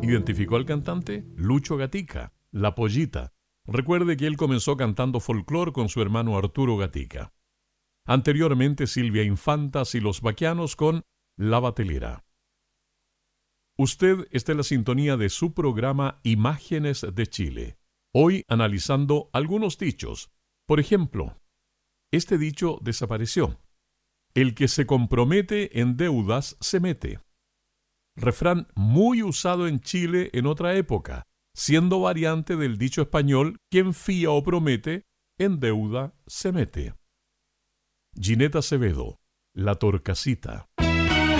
¿Identificó al cantante? Lucho Gatica, La Pollita. Recuerde que él comenzó cantando folclore con su hermano Arturo Gatica. Anteriormente Silvia Infantas y Los Baquianos con La Batelera. Usted está en la sintonía de su programa Imágenes de Chile. Hoy analizando algunos dichos. Por ejemplo, este dicho desapareció. El que se compromete en deudas se mete. Refrán muy usado en Chile en otra época, siendo variante del dicho español, quien fía o promete, en deuda se mete. Gineta Acevedo, La Torcasita.